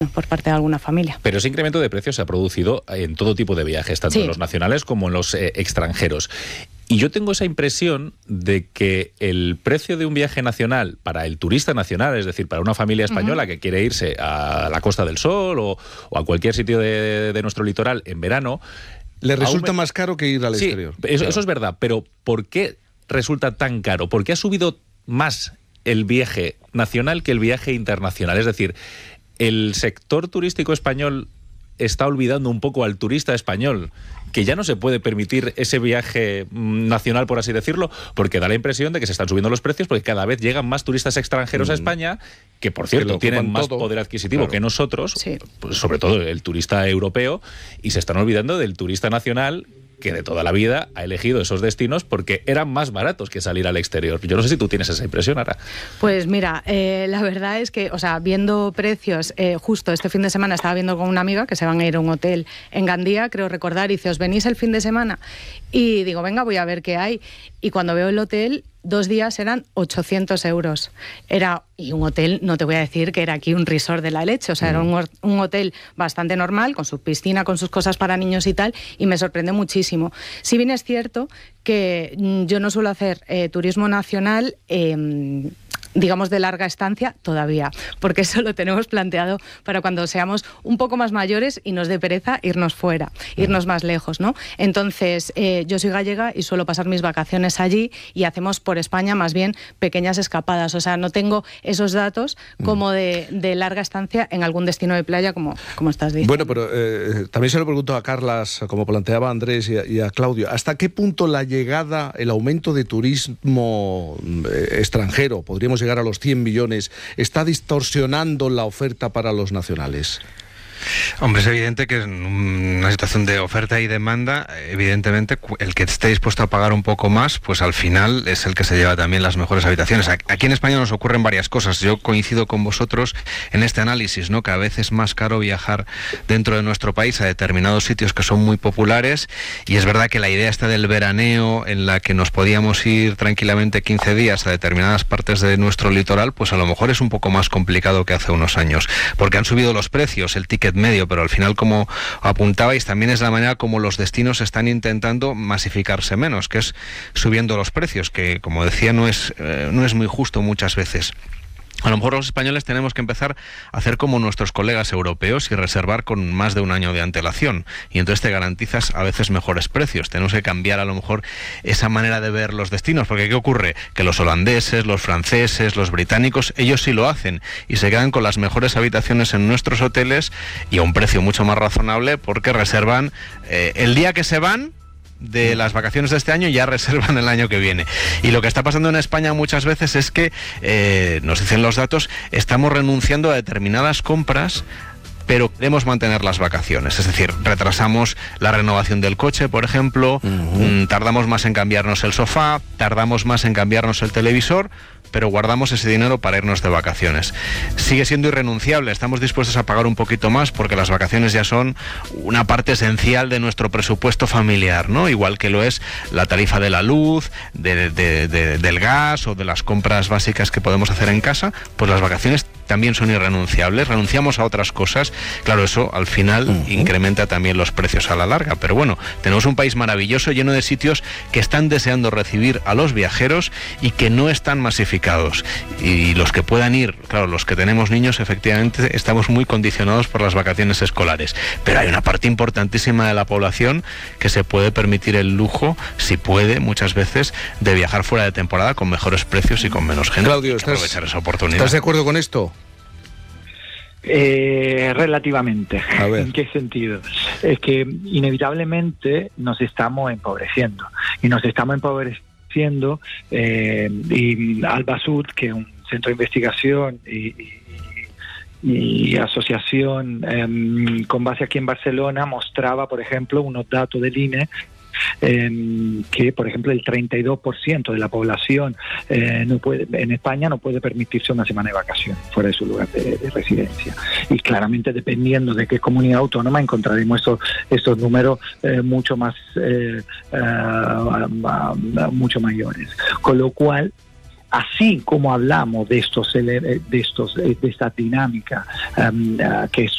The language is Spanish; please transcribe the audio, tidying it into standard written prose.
por parte de alguna familia. Pero ese incremento de precios se ha producido en todo tipo de viajes, tanto en los nacionales como en los extranjeros. Y yo tengo esa impresión de que el precio de un viaje nacional para el turista nacional, es decir, para una familia española que quiere irse a la Costa del Sol o a cualquier sitio de nuestro litoral en verano, le resulta más caro que ir al exterior. Eso es verdad, pero ¿por qué resulta tan caro? ¿Por qué ha subido más el viaje nacional que el viaje internacional? Es decir, el sector turístico español está olvidando un poco al turista español, que ya no se puede permitir ese viaje nacional, por así decirlo, porque da la impresión de que se están subiendo los precios porque cada vez llegan más turistas extranjeros a España, que por cierto tienen más poder adquisitivo que nosotros, pues sobre todo el turista europeo, y se están olvidando del turista nacional, que de toda la vida ha elegido esos destinos porque eran más baratos que salir al exterior. Yo no sé si tú tienes esa impresión, Ara. Pues mira, la verdad es que, viendo precios, justo este fin de semana estaba viendo con una amiga que se van a ir a un hotel en Gandía, creo recordar, y dice, ¿os venís el fin de semana? Y digo, venga, voy a ver qué hay. Y cuando veo el hotel, 2 días eran 800 euros. Y un hotel, no te voy a decir que era aquí un resort de la leche, era un hotel bastante normal, con su piscina, con sus cosas para niños y tal, y me sorprende muchísimo. Si bien es cierto que yo no suelo hacer turismo nacional, digamos de larga estancia todavía, porque eso lo tenemos planteado para cuando seamos un poco más mayores y nos dé pereza irnos fuera, irnos más lejos, ¿no? Entonces, yo soy gallega y suelo pasar mis vacaciones allí y hacemos por España más bien pequeñas escapadas, no tengo esos datos como de larga estancia en algún destino de playa como estás diciendo. Bueno, pero también se lo pregunto a Carlas, como planteaba Andrés y a Claudio, ¿hasta qué punto la llegada, el aumento de turismo extranjero, podríamos llegar a los 100 millones, está distorsionando la oferta para los nacionales? Hombre, es evidente que en una situación de oferta y demanda, evidentemente, el que esté dispuesto a pagar un poco más, pues al final es el que se lleva también las mejores habitaciones. Aquí en España nos ocurren varias cosas. Yo coincido con vosotros en este análisis, ¿no? Cada vez es más caro viajar dentro de nuestro país a determinados sitios que son muy populares, y es verdad que la idea esta del veraneo, en la que nos podíamos ir tranquilamente 15 días a determinadas partes de nuestro litoral, pues a lo mejor es un poco más complicado que hace unos años, porque han subido los precios, el ticket medio, pero al final, como apuntabais, también es la manera como los destinos están intentando masificarse menos, que es subiendo los precios, que como decía no es muy justo muchas veces. A lo mejor los españoles tenemos que empezar a hacer como nuestros colegas europeos y reservar con más de un año de antelación, y entonces te garantizas a veces mejores precios. Tenemos que cambiar a lo mejor esa manera de ver los destinos, porque ¿qué ocurre? Que los holandeses, los franceses, los británicos, ellos sí lo hacen y se quedan con las mejores habitaciones en nuestros hoteles y a un precio mucho más razonable, porque reservan el día que se van de las vacaciones de este año, ya reservan el año que viene. Y lo que está pasando en España muchas veces es que, nos dicen los datos, estamos renunciando a determinadas compras, pero queremos mantener las vacaciones. Es decir, retrasamos la renovación del coche, por ejemplo, tardamos más en cambiarnos el sofá, tardamos más en cambiarnos el televisor, pero guardamos ese dinero para irnos de vacaciones. Sigue siendo irrenunciable, estamos dispuestos a pagar un poquito más porque las vacaciones ya son una parte esencial de nuestro presupuesto familiar, ¿no? Igual que lo es la tarifa de la luz, del gas o de las compras básicas que podemos hacer en casa, pues las vacaciones también son irrenunciables, renunciamos a otras cosas. Claro, eso al final incrementa también los precios a la larga, pero bueno, tenemos un país maravilloso lleno de sitios que están deseando recibir a los viajeros y que no están masificados, y los que puedan ir, claro, los que tenemos niños, efectivamente estamos muy condicionados por las vacaciones escolares, pero hay una parte importantísima de la población que se puede permitir el lujo, si puede, muchas veces, de viajar fuera de temporada con mejores precios y con menos gente. Claudio, aprovechar esa oportunidad. ¿Estás de acuerdo con esto? Relativamente. ¿En qué sentido? Es que inevitablemente nos estamos empobreciendo, y nos estamos empobreciendo, y Albasud, que es un centro de investigación y asociación con base aquí en Barcelona, mostraba, por ejemplo, unos datos del INE, que por ejemplo el 32% de la población en España no puede permitirse una semana de vacaciones fuera de su lugar de residencia, y claramente dependiendo de qué comunidad autónoma encontraremos estos números mucho mayores, con lo cual, así como hablamos de esta dinámica que es